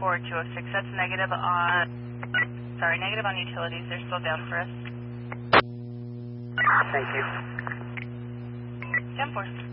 4206. That's negative on, negative on utilities. They're still down for us. Thank you. 10-4.